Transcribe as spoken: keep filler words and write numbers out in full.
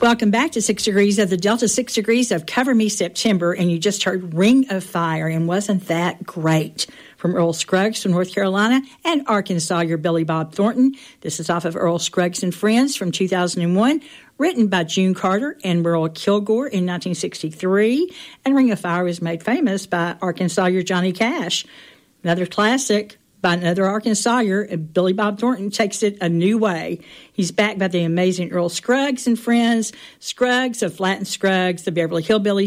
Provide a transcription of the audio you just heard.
Welcome back to Six Degrees of the Delta, Six Degrees of Cover Me September, and you just heard Ring of Fire, and wasn't that great? From Earl Scruggs from North Carolina and Arkansas, your Billy Bob Thornton. This is off of Earl Scruggs and Friends from two thousand one, written by June Carter and Merle Kilgore in nineteen sixty-three, and Ring of Fire was made famous by Arkansas, your Johnny Cash. Another classic by another Arkansasier, Billy Bob Thornton takes it a new way. He's backed by the amazing Earl Scruggs and Friends, Scruggs of Flat and Scruggs, the Beverly Hillbillies,